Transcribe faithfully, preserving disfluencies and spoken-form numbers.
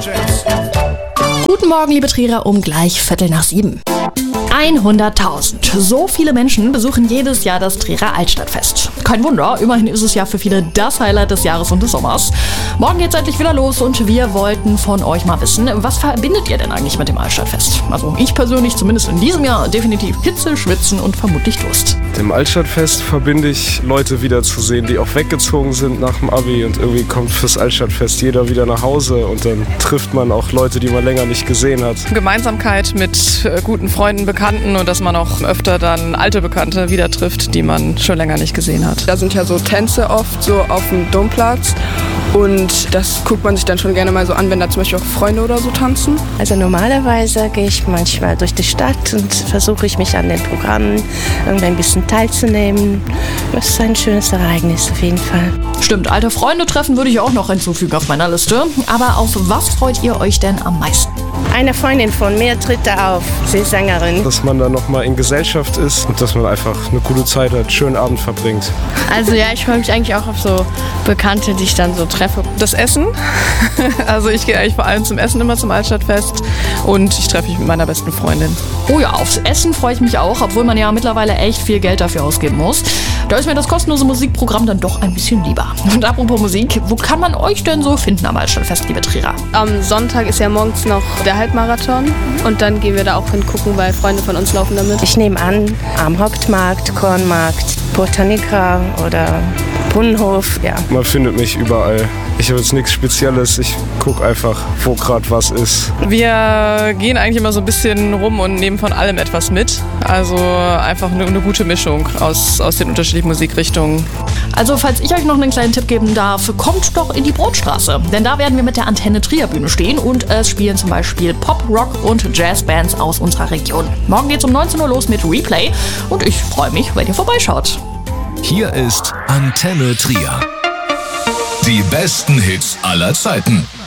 Guten Morgen, liebe Trierer, um gleich Viertel nach sieben. hunderttausend. So viele Menschen besuchen jedes Jahr das Trierer Altstadtfest. Kein Wunder, immerhin ist es ja für viele das Highlight des Jahres und des Sommers. Morgen geht's endlich wieder los und wir wollten von euch mal wissen, was verbindet ihr denn eigentlich mit dem Altstadtfest? Also ich persönlich, zumindest in diesem Jahr, definitiv Hitze, Schwitzen und vermutlich Durst. Dem Altstadtfest verbinde ich, Leute wiederzusehen, die auch weggezogen sind nach dem Abi, und irgendwie kommt fürs Altstadtfest jeder wieder nach Hause und dann trifft man auch Leute, die man länger nicht gesehen hat. Gemeinsamkeit mit äh, guten Freunden, Bekannten, und dass man auch öfter dann alte Bekannte wieder trifft, die man schon länger nicht gesehen hat. Da sind ja so Tänze oft so auf dem Domplatz. Und das guckt man sich dann schon gerne mal so an, wenn da zum Beispiel auch Freunde oder so tanzen. Also normalerweise gehe ich manchmal durch die Stadt und versuche ich mich an den Programmen irgendwie ein bisschen teilzunehmen. Das ist ein schönes Ereignis auf jeden Fall. Stimmt, alte Freunde treffen würde ich auch noch hinzufügen auf meiner Liste. Aber auf was freut ihr euch denn am meisten? Eine Freundin von mir tritt da auf, sie ist Sängerin. Dass man da nochmal in Gesellschaft ist und dass man einfach eine gute Zeit hat, einen schönen Abend verbringt. Also ja, ich freue mich eigentlich auch auf so Bekannte, die ich dann so treffe. Das Essen. Also ich gehe eigentlich vor allem zum Essen immer zum Altstadtfest und ich treffe mich mit meiner besten Freundin. Oh ja, aufs Essen freue ich mich auch, obwohl man ja mittlerweile echt viel Geld dafür ausgeben muss. Da ist mir das kostenlose Musikprogramm dann doch ein bisschen lieber. Und apropos Musik, wo kann man euch denn so finden am Altstadtfest, liebe Trierer? Am Sonntag ist ja morgens noch der Halbmarathon und dann gehen wir da auch hingucken, weil Freunde von uns laufen damit. Ich nehme an, am Hauptmarkt, Kornmarkt, Botanica oder Brunnenhof, ja. Man findet mich überall. Ich habe jetzt nichts Spezielles, ich gucke einfach, wo gerade was ist. Wir gehen eigentlich immer so ein bisschen rum und nehmen von allem etwas mit. Also einfach eine, eine gute Mischung aus, aus den unterschiedlichen Musikrichtungen. Also falls ich euch noch einen kleinen Tipp geben darf, kommt doch in die Brotstraße. Denn da werden wir mit der Antenne Trier Bühne stehen und es spielen zum Beispiel Pop, Rock und Jazzbands aus unserer Region. Morgen geht's um neunzehn Uhr los mit Replay und ich freue mich, wenn ihr vorbeischaut. Hier ist Antenne Trier. Die besten Hits aller Zeiten.